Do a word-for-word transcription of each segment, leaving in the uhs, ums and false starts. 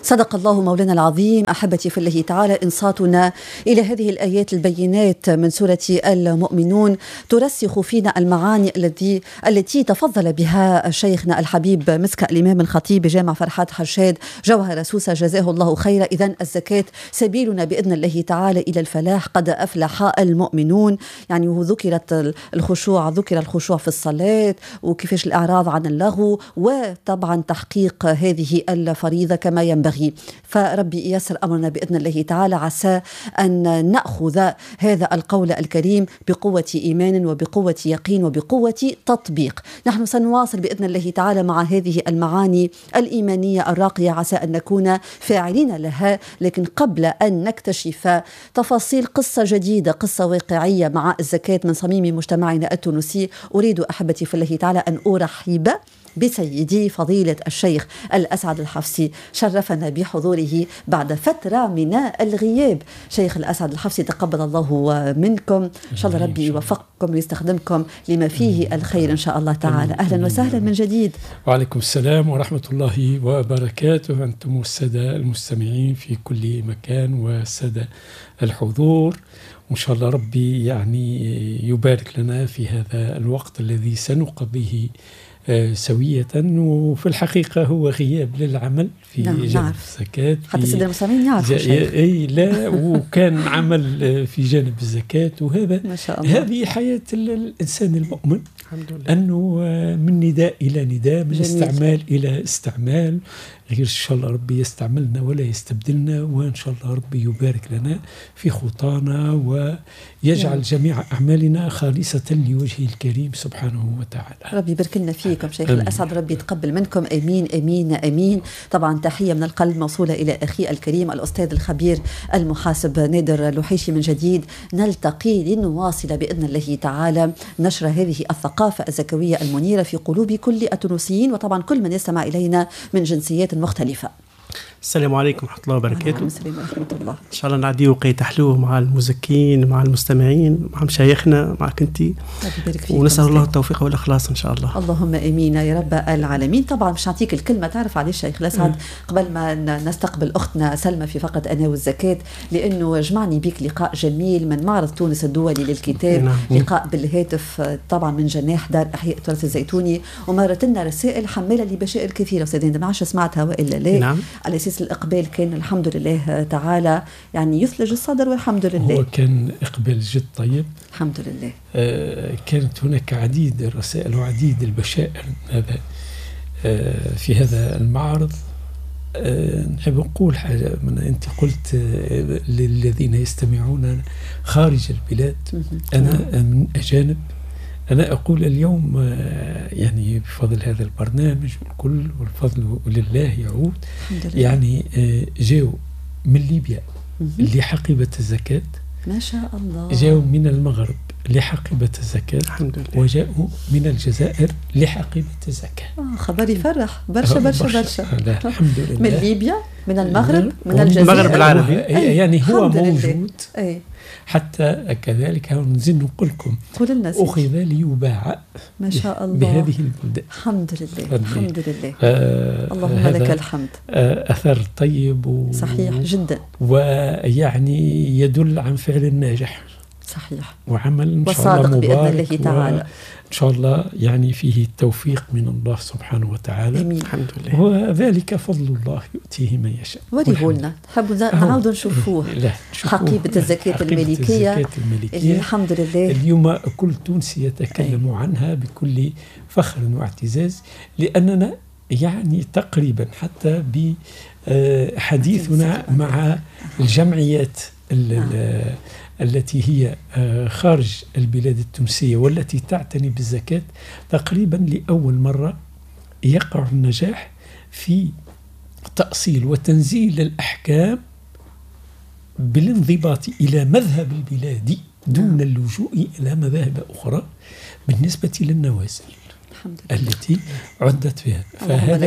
صدق الله مولانا العظيم. أحبتي في الله تعالى، إنصاتنا إلى هذه الآيات البينات من سورة المؤمنون ترسخ فينا المعاني التي التي تفضل بها شيخنا الحبيب مسك الإمام الخطيب بجامع فرحات حشاد جوهر سوسة جزاه الله خيرا. إذن الزكاة سبيلنا بإذن الله تعالى إلى الفلاح. قد أفلح المؤمنون، يعني ذكرت الخشوع ذكر الخشوع في الصلاة وكيفاش الإعراض عن اللغو، وطبعا تحقيق هذه الفريضة كما ينبغي. فربي ييسر أمرنا بإذن الله تعالى، عسى أن نأخذ هذا القول الكريم بقوة إيمان وبقوة يقين وبقوة تطبيق. نحن سنواصل بإذن الله تعالى مع هذه المعاني الإيمانية الراقية، عسى أن نكون فاعلين لها. لكن قبل أن نكتشف تفاصيل قصة جديدة، قصة واقعية مع الزكاة من صميم مجتمعنا التونسي، أريد أحبتي في الله تعالى أن أرحب بسيدي فضيلة الشيخ الأسعد الحفصي. شرفنا بحضوره بعد فترة من الغياب. شيخ الأسعد الحفصي، تقبل الله منكم، إن شاء الله ربي يوفقكم ويستخدمكم لما فيه الخير إن شاء الله تعالى. أهلا وسهلا من جديد. وعليكم السلام ورحمة الله وبركاته. أنتم السادة المستمعين في كل مكان والسادة الحضور، وإن شاء الله ربي يعني يبارك لنا في هذا الوقت الذي سنقضيه سوية. وفي الحقيقة هو غياب للعمل في نعم جانب نعرف. الزكاة، حتى سيدنا المسلمين يعرفوا شيء. أي لا، وكان عمل في جانب الزكاة، وهذا ما شاء الله. هذه حياة الإنسان المؤمن، الحمد لله، أنه من نداء إلى نداء، من جميل. استعمال إلى استعمال. غير إن شاء الله ربي يستعملنا ولا يستبدلنا، وإن شاء الله ربي يبارك لنا في خطانا ويجعل نعم. جميع أعمالنا خالصة لوجهه الكريم سبحانه وتعالى. ربي يبارك لنا فيكم شيخ أمين. الأسعد ربي يتقبل منكم. أمين أمين أمين. طبعا تحية من القلب موصولة إلى أخي الكريم الأستاذ الخبير المحاسب نادر لوحيشي. من جديد نلتقي لنواصل بإذن الله تعالى نشر هذه الثقافة الزكوية المنيرة في قلوب كل التونسيين، وطبعا كل من يستمع إلينا من جنسيات مختلفة. السلام عليكم ورحمة الله وبركاته. السلام ورحمة الله. إن شاء الله نعدي وقيت حلو مع المزكين، مع المستمعين، مع مشايخنا، معك أنت، ونسأل الله التوفيق والإخلاص إن شاء الله. اللهم آمين يا رب العالمين. طبعا مش نعطيك الكلمة، تعرف عليه الشيخ الأسعد قبل ما نستقبل أختنا سلمى في فقرة أنا والزكاة، لأنه جمعني بك لقاء جميل من معرض تونس الدولي للكتاب. نعم. لقاء بالهاتف طبعا من جناح دار أحياء التراث الزيتوني، ومرت لنا رسائل حمالة لبشائر كثيرة. أستاذين ما عادش سمعتها وإلا لا. نعم. على أساس الإقبال كان الحمد لله تعالى يعني يثلج الصدر والحمد لله. هو كان إقبال جد طيب الحمد لله. آه كانت هناك عديد الرسائل وعديد البشائر هذا آه في هذا المعرض. آه نحب نقول حاجة، من أنت قلت آه للذين يستمعون خارج البلاد، أنا من أجانب، أنا أقول اليوم يعني بفضل هذا البرنامج الكل والفضل لله يعود، يعني جاءوا من ليبيا لحقيبة الزكاة، ما شاء الله، جاءوا من المغرب لحقيبة الزكاة، الحمد لله، وجاءوا من الجزائر لحقيبة الزكاة. آه خبر يفرح برشا برشا برشا. لا الحمد لله. من ليبيا، من المغرب، من الجزائر، المغرب العربي، يعني هو موجود. أي. حتى كذلك نزيد نقول لكم أخذ ليباع ما شاء الله بهذه البلدان. الحمد لله الحمد لله. آه اللهم لك الحمد. آه أثر طيب و صحيح جدا، ويعني يدل عن فعل ناجح صحيح، وعمل إن شاء الله مبارك بإذن الله تعالى، إن شاء الله يعني فيه التوفيق من الله سبحانه وتعالى. أمين. الحمد لله. وذلك فضل الله يؤتيه من يشاء. وريه لنا نحب نعاود نشوفوه. حقيبة الزكاة الملكية اللي الحمد لله اليوم كل تونسي يتكلم أي. عنها بكل فخر واعتزاز، لأننا يعني تقريبا حتى بحديثنا مع الجمعيات آه. التي هي خارج البلاد التونسية والتي تعتني بالزكاة، تقريبا لأول مرة يقع النجاح في تأصيل وتنزيل الأحكام بالانضباط إلى مذهب البلاد دون اللجوء إلى مذاهب أخرى بالنسبة للنوازل التي عدت فيها. فهذا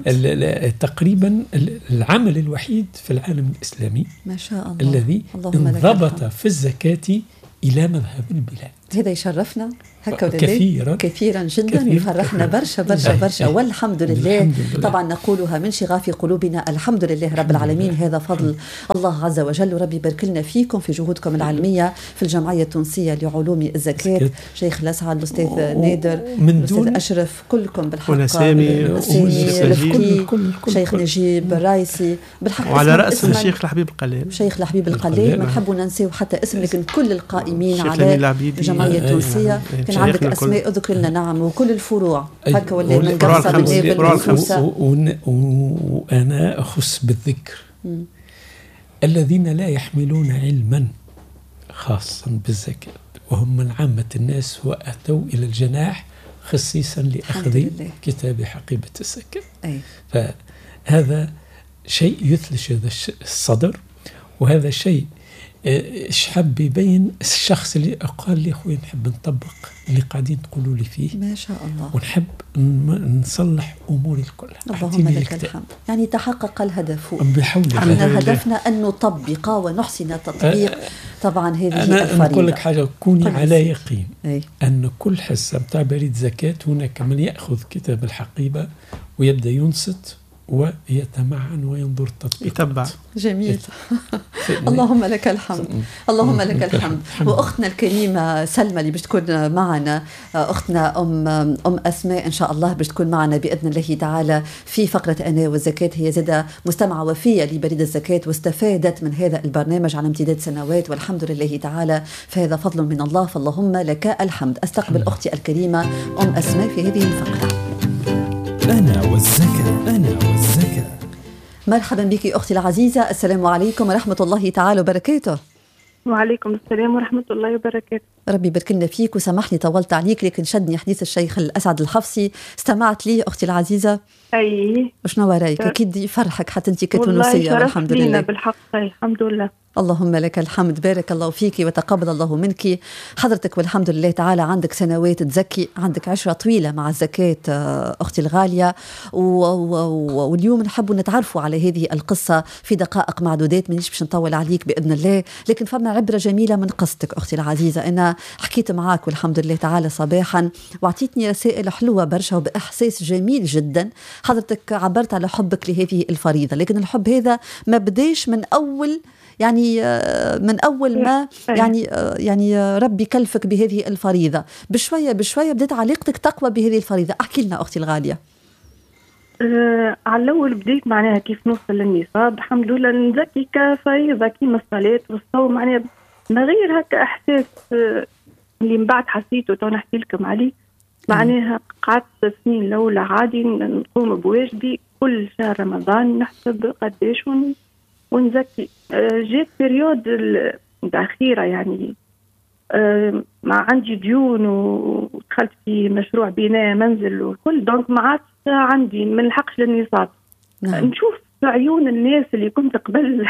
تقريبا العمل الوحيد في العالم الإسلامي ما شاء الله الذي انضبط في الزكاة إلى مذهب البلاد. هذا يشرفنا هكا كثيرا كثيرا جدا يفرحنا برشا برشا برشا والحمد لله. الحمد لله. طبعا نقولها من شغاف قلوبنا الحمد لله رب العالمين. هذا فضل الله عز وجل. ربي يبارك لنا فيكم في جهودكم العلمية في الجمعية التونسية لعلوم الزكاة. شيخ الأسعد، الأستاذ نادر، الأستاذ أشرف، كلكم بالحق، ونسامي رفقي، شيخ نجيب الرايسي بالحق، وعلى رأس الشيخ الحبيب القلال، شيخ الحبيب القلال. ما نحبوا ننساو حتى اسم، لكن كل القائمين على الجمعية التونسية كان عندك أسماء اذكر لنا. نعم، وكل الفروع هكا ولا من قصة بالنابل. وأنا أخص بالذكر م. الذين لا يحملون علما خاصا بالزكاة وهم من عامة الناس وأتوا إلى الجناح خصيصا لأخذ كتاب حقيبة الزكاة. أي. فهذا شيء يثلج هذا الصدر، وهذا شيء حب يبين الشخص اللي قال لي أخوي نحب نطبق اللي قاعدين تقولوا لي فيه ما شاء الله، ونحب نصلح أموري الكلها. اللهم لك الحمد. يعني تحقق الهدف بحول الله. هدفنا أن نطبق ونحسن التطبيق. طبعا هذه أنا أنا أقول لك حاجة، كوني على يقين أي. أن كل حصة متاع بريد زكاة هناك من يأخذ كتاب الحقيبة ويبدأ ينصت ويتمعن وينظر التطبيق، يتبع. جميل. اللهم لك الحمد، اللهم لك الحمد. وأختنا الكريمة سلمى اللي باش تكون معنا، أختنا أم أم أسماء إن شاء الله باش تكون معنا بإذن الله تعالى في فقرة أنا والزكاة. هي زادة مستمعة وفية لبريد الزكاة واستفادت من هذا البرنامج على امتداد سنوات والحمد لله تعالى، فهذا فضل من الله، فاللهم لك الحمد. أستقبل أختي الكريمة أم أسماء في هذه الفقرة. أنا والزكاة، أنا والزكاة. مرحبا بك أختي العزيزة، السلام عليكم ورحمة الله تعالى وبركاته. وعليكم السلام ورحمة الله وبركاته. ربي يبارك لنا فيك، وسامحني طولت عليك لكن شدني حديث الشيخ الأسعد الحفصي. استمعت لي أختي العزيزة؟ أي. وشنو رايك؟ أكيد يفرحك حتى أنت كتونسية والحمد لله. والله بالحق الحمد لله. اللهم لك الحمد، بارك الله فيك وتقبل الله منك. حضرتك والحمد لله تعالى عندك سنوات تزكي، عندك عشرة طويلة مع الزكاة أختي الغالية، واليوم نحب نتعرفوا على هذه القصة في دقائق معدودات، مانيش باش نطول عليك بإذن الله، لكن فما عبرة جميلة من قصتك أختي العزيزة. أنا حكيت معاك والحمد لله تعالى صباحا وعطيتني رسائل حلوة برشا وبإحساس جميل جدا. حضرتك عبرت على حبك لهذه الفريضة، لكن الحب هذا ما بداش من أول يعني من أول ما يعني يعني ربي كلفك بهذه الفريضة، بشوية بشوية بدأت علاقتك تقوى بهذه الفريضة. أحكي لنا أختي الغالية. أه على الأول بديت معناها كيف نوصل للنصاب، الحمد لله نزكي كفريضة كيما الصلاة والصوم، معناها ما غير هكا إحساس اللي من بعد حسيته تو نحكي لكم عليه. معناها قعدت سنين الأولى عادي نقوم بواجبي كل شهر رمضان نحسب قديش ون ونزكي. جيت بريود الأخيرة يعني ما عندي ديون ودخلت في مشروع بناء منزل وكل، دونك ما عادش عندي من الحقش للنصاب. نعم. نشوف عيون الناس اللي كنت قبل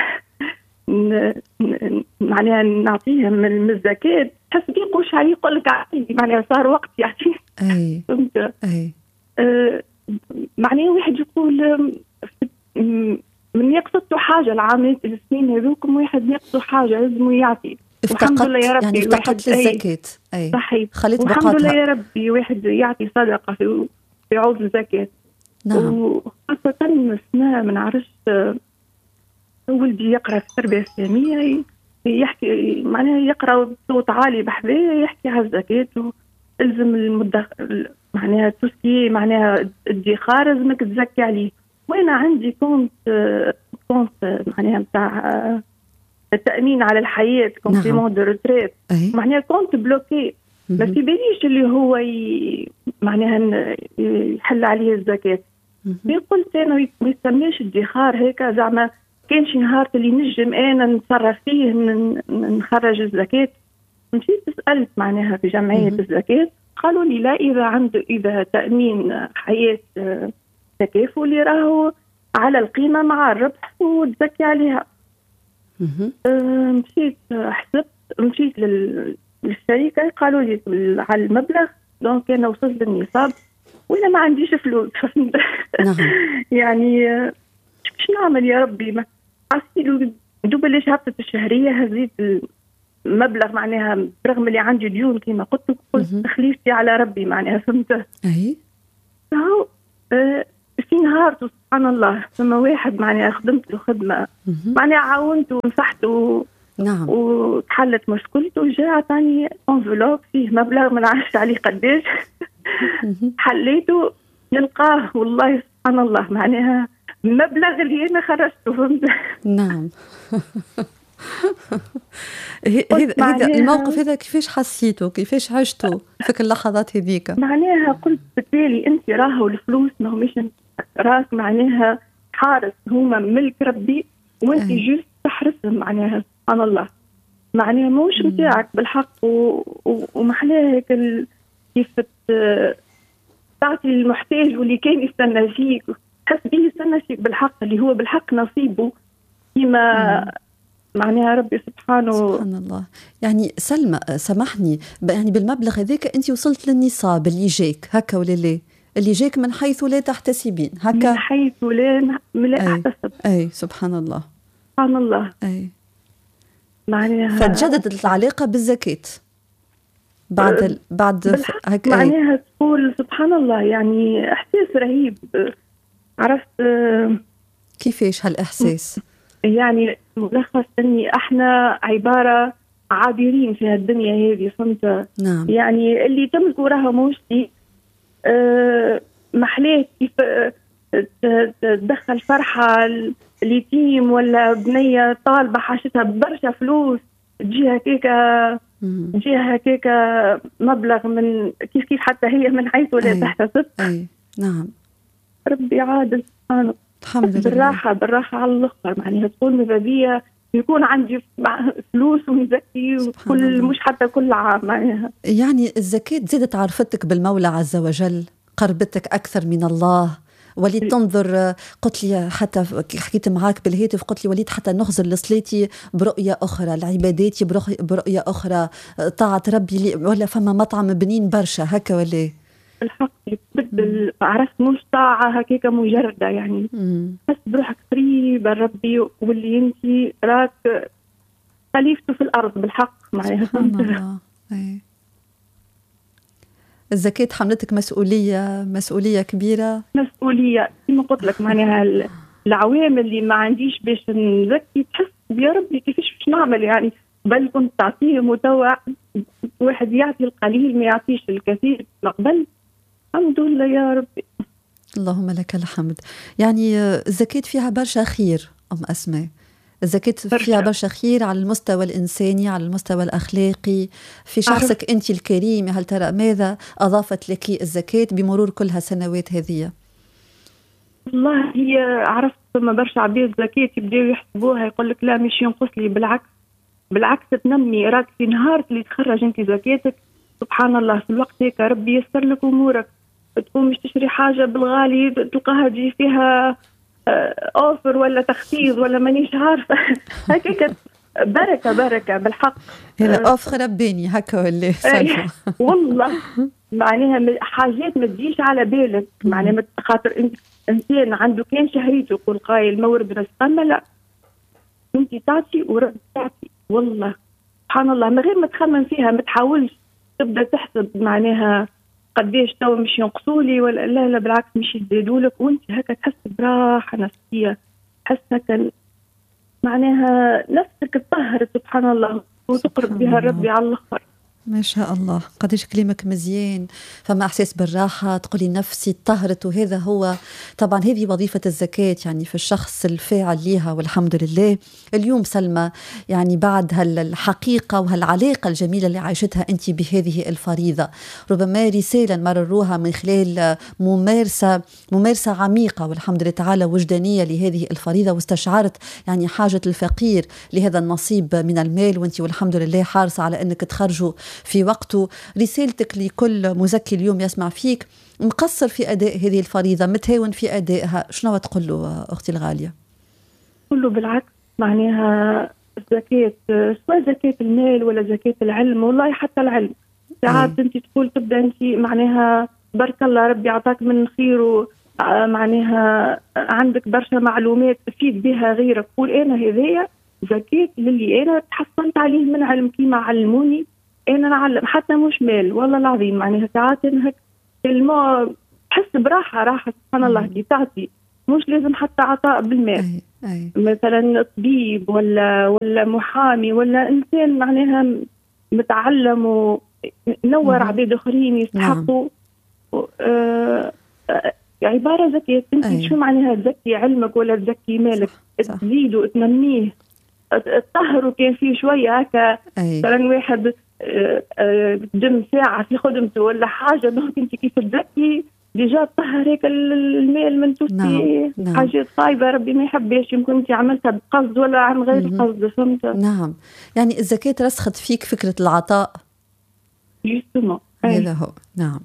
معناها نعطيهم من الزكاة تحس بيقوش عليه يقول لك عادي، معناها صار وقت يعني. أي. فهمت؟ أي. آه معناها واحد يقول من يقصده حاجة العامات السنين هذوكم واحد يقصده حاجة لازم يعطي. الحمد لله يا ربي يعني افتقدت للزكاة. أي صحيح. خليت بقاتها. الحمد لله يا ربي واحد يعطي صدقة في في عوض الزكاة. نعم. وخاصة السنة ما نعرفش ولدي يقرأ في التربية الإسلامية يحكي معناها يقرأ بصوت عالي بحذاه يحكي على الزكاة وإلزم المدخر معناها تسكي معناها الادخار لازمك تزكي عليه. وأنا عندي كونت كونت معناها بتاع التأمين على الحياة كومبليمون دو ريتريت معناها كونت بلوكي ما في باليش اللي هو ي... معناها يحل عليه الزكاة. قلت أنا ما يسميش ادخار هيك زعما كان شي نهار اللي نجم أنا نتصرف فيه نخرج الزكاة. مشيت سألت معناها في جمعية الزكاة قالوا لي لا، إذا عنده إذا تأمين حياة تكافلي راهو على القيمة مع الربح وتزكي عليها. أه مشيت حسبت مشيت لل... للشركة قالوا لي على المبلغ، دونك أنا وصلت للنصاب وأنا ما عنديش فلوس. يعني شو نعمل يا ربي؟ ما عسيلو دوب اللي هبطت الشهرية هزيت مبلغ معناها برغم اللي عندي ديون كما قلت لك، قلت تخليفتي على ربي معناها، فهمت؟ اي هو آه في نهار سبحان الله ثم واحد معناها خدمت له خدمه معناها عاونته ونصحته. نعم. وتحلت مشكلته وجاء عطاني انفلوب فيه مبلغ ما نعرفش عليه قداش. حليته نلقاه والله سبحان الله معناها مبلغ اللي انا خرجته، فهمت؟ نعم. هذا الموقف هذا كيفاش حسيته، كيفاش عشته في اللحظات هذيك؟ معناها قلت بالتالي انت راهو الفلوس ما همش راك معناها حارس، هما ملك ربي وانت جوست تحرسهم معناها سبحان الله معناها موش متاعك بالحق. ومحلاه هيك ال... كيف تعطي المحتاج واللي كان يستنى فيك، تحس به يستنى فيك بالحق اللي هو بالحق نصيبه كما معناها ربي سبحانه. سبحان الله. يعني سلمى سامحني، يعني بالمبلغ هذاك انت وصلت للنصاب اللي جاك هكا ولا لا؟ اللي جاك من حيث لا تحتسبين هكا؟ من حيث لا لا احتسب. اي سبحان الله سبحان الله. اي معناها فتجددت العلاقه بالزكاه بعد ال... بعد هكا معناها تقول سبحان الله يعني احساس رهيب. عرفت كيفاش هالاحساس؟ يعني ملخص اني احنا عباره عابرين في الدنيا هذه، فهمت؟ نعم. يعني اللي تملكوا راها موشتي أه محلاه كيف تدخل فرحه اليتيم ولا بنيه طالبه حاجتها برشا فلوس، تجيها كيكا تجيها كيكا مبلغ من كيف كيف حتى هي من حيث لا تحتسب. اي نعم. ربي عادل سبحانه. الحمد لله. بالراحه بالراحه على الاخر معناها تقول ماذا بيا يكون عندي فلوس ونزكي وكل مش حتى كل عام معناها. يعني الزكاة زادت عرفتك بالمولى عز وجل، قربتك أكثر من الله. وليد تنظر، قلت لي حتى حكيت معاك بالهاتف قلت لي وليد حتى نخزر لصلاتي برؤية أخرى، العبادات برؤية أخرى، طاعة ربي لي ولا فما مطعم بنين برشا هكا ولا؟ الحق يتبدل. عرفت مش طاعة هكيك مجردة يعني بس بروحك قريبة ربي واللي انت راك خليفته في الأرض بالحق معايا. سبحان الله. أي. الزكاة حملتك مسؤولية مسؤولية كبيرة. مسؤولية كما قلت لك معناها العوامل اللي ما عنديش باش نزكي تحس يا ربي كيفاش باش نعمل يعني، بل كنت تعطيهم وتوا واحد يعطي القليل ما يعطيش الكثير قبل. الحمد لله يا ربي. اللهم لك الحمد. يعني الزكاة فيها برشا خير أم أسماء، الزكاة فيها برشا خير على المستوى الإنساني، على المستوى الأخلاقي، في شخصك عرف. أنت الكريم. هل ترى ماذا أضافت لك الزكاة بمرور كل هالسنوات هذه؟ والله هي عرفت ثم برشا عباد زكاة يبداو يحسبوها يقول لك لا مش ينقص لي، بالعكس بالعكس تنمي راك في نهار اللي تخرج أنت زكاتك سبحان الله في الوقت هيك ربي يسر لك أمورك، تكون مش تشتري حاجة بالغالي تلقاها تجي فيها اوفر ولا تخفيض ولا مانيش عارفه هكاك بركه بركه بالحق. هلا اوفر رباني هكا ولا والله معناها حاجات ما تجيش على بالك معناها خاطر انسان عنده كان شهيته يقول قايل مورد رزق، اما لا انت تعطي ورد تعطي والله سبحان الله من غير ما تخمم فيها، ما تحاولش تبدا تحسب معناها قديش تو مش ينقصوا لي ولا لا لا بالعكس مش يزيدوا لك، وانت هكا تحس براحه نفسيه، تحس هكا معناها نفسك تطهرت سبحان الله وتقرب بها ربي على الاخر. ما شاء الله قديش كلامك مزيان، فما احساس بالراحه تقولي نفسي طهرت، وهذا هو طبعا هذه وظيفه الزكاه يعني في الشخص الفاعل ليها. والحمد لله اليوم سلمى يعني بعد هالحقيقه وهالعلاقه الجميله اللي عايشتها انت بهذه الفريضه، ربما رساله مرروها من خلال ممارسه ممارسه عميقه والحمد لله تعالى وجدانيه لهذه الفريضه، واستشعرت يعني حاجه الفقير لهذا النصيب من المال، وانت والحمد لله حارصه على انك تخرجوا في وقته. رسالتك لكل مزكي اليوم يسمع فيك مقصر في أداء هذه الفريضة، متهاون في أدائها، شنو تقول له أختي الغالية؟ قل له بالعكس معناها الزكاة سواء زكاة المال ولا زكاة العلم، والله حتى العلم ساعات انت تقول تبدا انت معناها بارك الله ربي عطاك من خيره معناها عندك برشا معلومات تفيد بها غيرك، قول انا هذايا زكاة للي أنا تحصلت عليه من علم كيما علموني أنا نعلم حتى مش مال والله العظيم. معناها ساعات هيك كلمة تحس براحة راحة سبحان الله كي تعطي، مش لازم حتى عطاء بالمال. أي. أي. مثلا طبيب ولا ولا محامي ولا إنسان معناها متعلم ونور عباد آخرين يستحقوا. نعم. آه عبارة زكاة. أنت شو معناها تزكي علمك ولا تزكي مالك؟ تزيده تنميه تطهره كان فيه شوية هكا. مثلا واحد دم ساعة في خدمته ولا حاجة، دونك أنت كيف تزكي ديجا تطهر هيك المال من توتي. نعم. نعم. حاجات خايبة ربي ما يحبش، يمكن أنت عملتها بقصد ولا عن غير قصد. فهمت؟ نعم. يعني الزكاة رسخت فيك فكرة العطاء. جسمه هذا هو. نعم.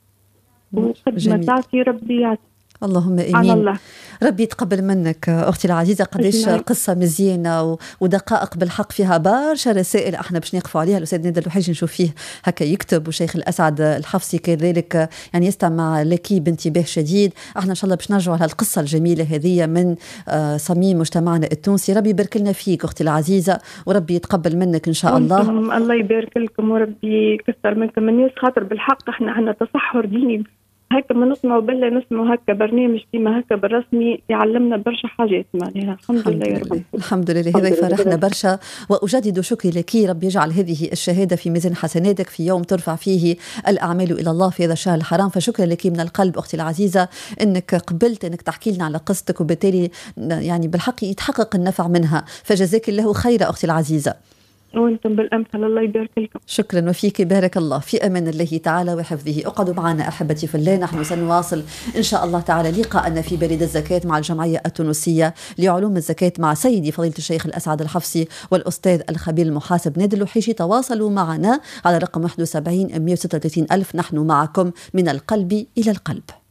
وقد ما تعطي ربي يعطي. اللهم امين. الله. ربي يتقبل منك اختي العزيزه. قديش قصه مزيانه ودقائق بالحق، فيها برشا رسائل احنا باش نقفوا عليها. الاستاذ نادر الوحيجي نشوف فيه هكا يكتب، وشيخ الاسعد الحفصي كذلك يعني يستمع لك بانتباه شديد. احنا ان شاء الله باش نرجعوا على القصه الجميله هذه من صميم مجتمعنا التونسي. ربي يبارك لنا فيك اختي العزيزه، وربي يتقبل منك ان شاء الله. الله يبارك لكم وربي يكثر منكم الناس، خاطر بالحق احنا عندنا تصحر ديني هكا ما نسمعوا بالله نسمعوا هكا برنامج كيما هكا بالرسمي يعلمنا برشا حاجات. معناها الحمد لله يا رب. الحمد لله. هذا يفرحنا برشا، وأجدد شكري لك. رب يجعل هذه الشهادة في ميزان حسناتك في يوم ترفع فيه الأعمال إلى الله في هذا الشهر الحرام. فشكرا لك من القلب أختي العزيزة أنك قبلت أنك تحكي لنا على قصتك، وبالتالي يعني بالحق يتحقق النفع منها. فجزاك الله خير أختي العزيزة. وانتم بالامثل. الله يبارك لكم. شكرا وفيك بارك الله. في امان الله تعالى وحفظه. اقعدوا معنا احبتي في الله، نحن سنواصل ان شاء الله تعالى لقاءنا في بريد الزكاة مع الجمعيه التونسيه لعلوم الزكاة مع سيدي فضيله الشيخ الاسعد الحفصي والاستاذ الخبير المحاسب نادر الوحيجي. تواصلوا معنا على رقم واحد وسبعين مئة وستة وثلاثين ألف. نحن معكم من القلب الى القلب.